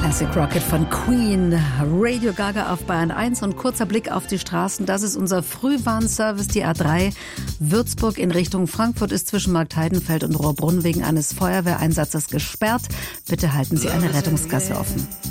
Classic Rocket von Queen, Radio Gaga auf Bayern 1 und kurzer Blick auf die Straßen. Das ist unser Frühwarnservice, die A3 Würzburg in Richtung Frankfurt ist zwischen Marktheidenfeld und Rohrbrunn wegen eines Feuerwehreinsatzes gesperrt. Bitte halten Sie eine Rettungsgasse offen.